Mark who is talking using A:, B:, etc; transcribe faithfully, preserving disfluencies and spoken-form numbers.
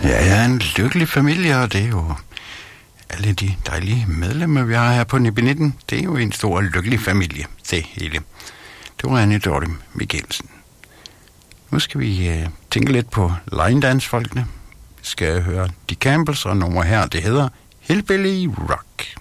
A: Ja, jeg er en lykkelig familie, og det er jo alle de dejlige medlemmer, vi har her på Nippe nitten. Det er jo en stor lykkelig familie, det hele. Det var Anne Dorte Mikkelsen. Nu skal vi øh, tænke lidt på line dance folkene. Vi skal høre The Campbells og nummer her, det hedder Hillbilly Rock.